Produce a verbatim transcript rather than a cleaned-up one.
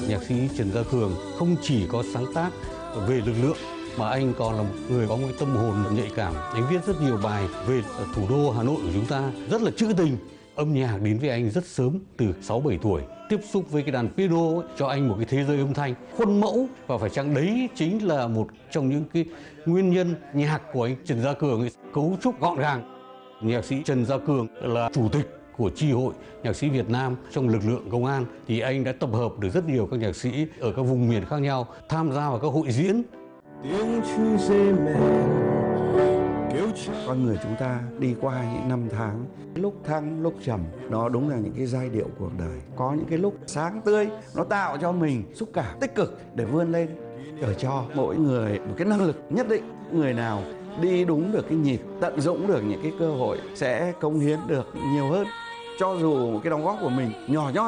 nhạc sĩ Trần Gia Cường không chỉ có sáng tác về lực lượng mà anh còn là một người có một tâm hồn nhạy cảm. Anh viết rất nhiều bài về thủ đô Hà Nội của chúng ta, rất là trữ tình. Âm nhạc đến với anh rất sớm, từ sáu bảy tuổi. Tiếp xúc với cái đàn piano ấy, cho anh một cái thế giới âm thanh khuôn mẫu, và phải chăng đấy chính là một trong những cái nguyên nhân nhạc của anh Trần Gia Cường ấy, cấu trúc gọn gàng. Nhạc sĩ Trần Gia Cường là chủ tịch của chi hội nhạc sĩ Việt Nam trong lực lượng công an, thì anh đã tập hợp được rất nhiều các nhạc sĩ ở các vùng miền khác nhau tham gia vào các hội diễn. Con người chúng ta đi qua những năm tháng, lúc thăng lúc trầm, đó đúng là những cái giai điệu cuộc đời. Có những cái lúc sáng tươi, nó tạo cho mình xúc cảm tích cực để vươn lên, để cho mỗi người một cái năng lực nhất định. Người nào đi đúng được cái nhịp, tận dụng được những cái cơ hội sẽ cống hiến được nhiều hơn. Cho dù cái đóng góp của mình nhỏ nhoi